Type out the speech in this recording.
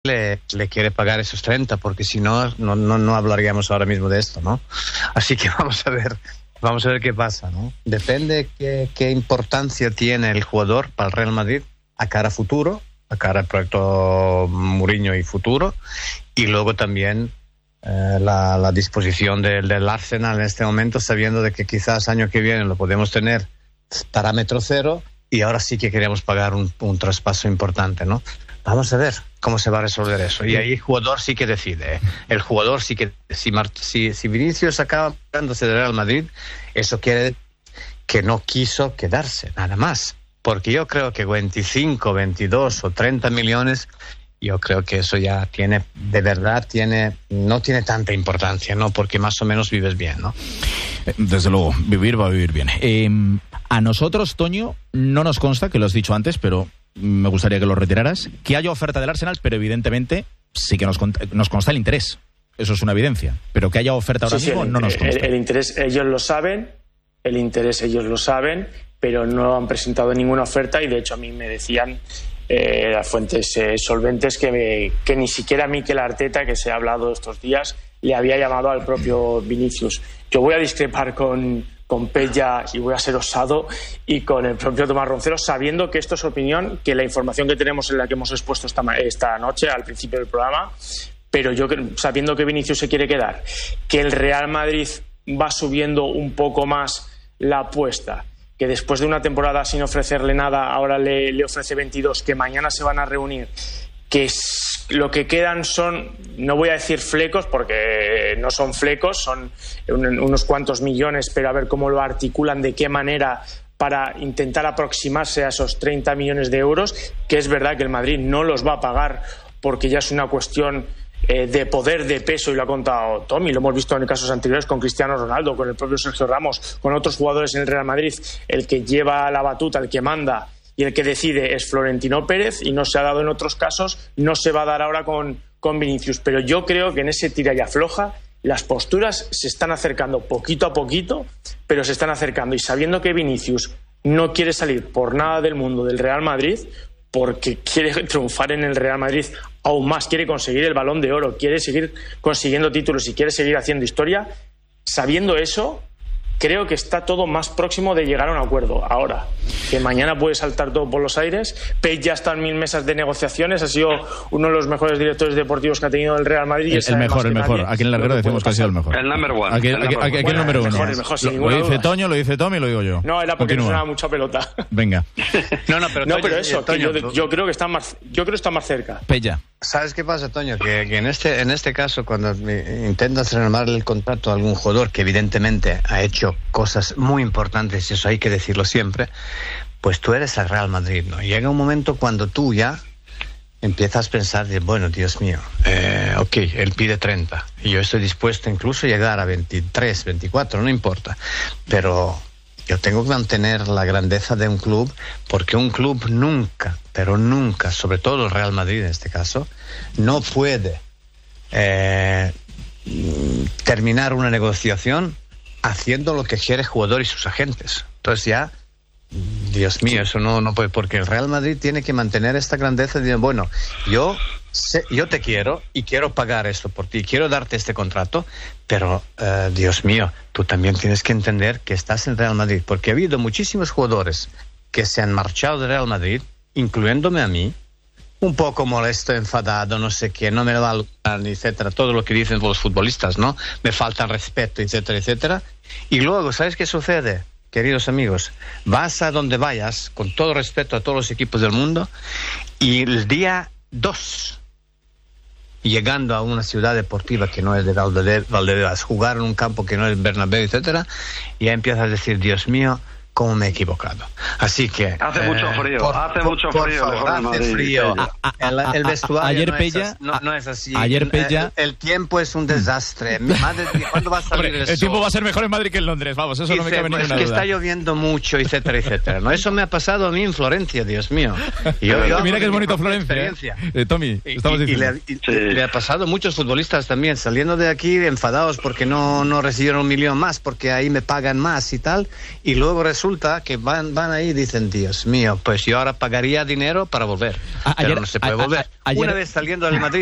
le quiere pagar esos 30, porque si no, no hablaríamos ahora mismo de esto, ¿no? Así que vamos a ver qué pasa, ¿no? Depende qué importancia tiene el jugador para el Real Madrid a cara futuro, a cara al proyecto Mourinho y futuro, y luego también la disposición del Arsenal en este momento, sabiendo de que quizás año que viene lo podemos tener parámetro cero y ahora sí que queremos pagar un traspaso importante, ¿no? Vamos a ver cómo se va a resolver eso. Y ahí el jugador sí que decide. El jugador sí que... Si Vinicius acaba marchándose del Real Madrid, eso quiere decir que no quiso quedarse, nada más. Porque yo creo que 25, 22 o 30 millones, yo creo que eso ya tiene, de verdad, no tiene tanta importancia, ¿no? Porque más o menos vives bien, ¿no? Desde luego, vivir va a vivir bien. A nosotros, Toño, no nos consta, que lo has dicho antes, pero me gustaría que lo retiraras, que haya oferta del Arsenal, pero evidentemente sí que nos consta el interés. Eso es una evidencia. Pero que haya oferta ahora mismo no nos consta. El interés ellos lo saben, pero no han presentado ninguna oferta y de hecho a mí me decían las fuentes solventes que ni siquiera Mikel Arteta, que se ha hablado estos días, le había llamado al propio Vinicius. Yo voy a discrepar con Pella y voy a ser osado y con el propio Tomás Roncero, sabiendo que esto es opinión, que la información que tenemos es la que hemos expuesto esta noche al principio del programa, pero yo sabiendo que Vinicius se quiere quedar, que el Real Madrid va subiendo un poco más la apuesta, que después de una temporada sin ofrecerle nada ahora le ofrece 22, que mañana se van a reunir, que lo que quedan son, no voy a decir flecos porque no son flecos, son unos cuantos millones, pero a ver cómo lo articulan, de qué manera, para intentar aproximarse a esos 30 millones de euros, que es verdad que el Madrid no los va a pagar porque ya es una cuestión de poder, de peso, y lo ha contado Tommy, lo hemos visto en casos anteriores con Cristiano Ronaldo, con el propio Sergio Ramos, con otros jugadores en el Real Madrid. El que lleva la batuta, el que manda y el que decide es Florentino Pérez, y no se ha dado en otros casos, no se va a dar ahora con Vinicius. Pero yo creo que en ese tira y afloja las posturas se están acercando poquito a poquito, pero se están acercando, y sabiendo que Vinicius no quiere salir por nada del mundo del Real Madrid, porque quiere triunfar en el Real Madrid aún más, quiere conseguir el Balón de Oro, quiere seguir consiguiendo títulos y quiere seguir haciendo historia, sabiendo eso, creo que está todo más próximo de llegar a un acuerdo. Ahora, que mañana puede saltar todo por los aires. Pep ya está en 1000 mesas de negociaciones, ha sido uno de los mejores directores deportivos que ha tenido el Real Madrid. El mejor. Aquí en el Larguero decimos que ha sido el mejor. El number one. Aquí el número uno. El mejor, sin lo dice duda. Toño, lo dice Tommy, lo digo yo. No, era porque no sonaba mucha pelota. Venga. Pero eso, Toño, yo creo que está más cerca. Pella. ¿Sabes qué pasa, Toño? Que en este caso, cuando intentas renovar el contrato a algún jugador que evidentemente ha hecho cosas muy importantes, y eso hay que decirlo siempre, pues tú eres el Real Madrid, ¿no? Llega un momento cuando tú ya empiezas a pensar de, bueno, Dios mío, ok, él pide 30 y yo estoy dispuesto incluso a llegar a 23, 24, no importa, pero yo tengo que mantener la grandeza de un club, porque un club nunca, pero nunca, sobre todo el Real Madrid en este caso, no puede terminar una negociación haciendo lo que quiere el jugador y sus agentes. Entonces ya, Dios mío, eso no puede, porque el Real Madrid tiene que mantener esta grandeza de, bueno, yo te quiero y quiero pagar esto por ti, quiero darte este contrato, pero Dios mío, tú también tienes que entender que estás en Real Madrid, porque ha habido muchísimos jugadores que se han marchado de Real Madrid, incluyéndome a mí, un poco molesto, enfadado, no sé qué, no me valoran, etcétera, todo lo que dicen los futbolistas, ¿no? Me falta respeto, etcétera, etcétera. Y luego, ¿sabes qué sucede, queridos amigos? Vas a donde vayas, con todo respeto a todos los equipos del mundo, y el día 2, llegando a una ciudad deportiva que no es de Valdebebas, jugar en un campo que no es Bernabéu, etcétera, ya empiezas a decir, Dios mío, cómo me he equivocado. Así que hace mucho frío, hace frío. El vestuario ayer Pella, no es así. Ayer Pella, el tiempo es un desastre. Madre mía, ¿cuándo va a salir el sol? El tiempo va a ser mejor en Madrid que en Londres, vamos, eso no me cabe ninguna duda. Es que está lloviendo mucho, etcétera, etcétera. ¿No? Eso me ha pasado a mí en Florencia, Dios mío. Mira que es bonito Florencia. Tommy, estamos diciendo. Le ha pasado a muchos futbolistas también, saliendo de aquí enfadados porque no recibieron 1 millón más, porque ahí me pagan más y tal, y luego resulta resulta que van ahí y dicen, Dios mío, pues yo ahora pagaría dinero para volver. Pero no se puede volver. Una vez saliendo del Madrid,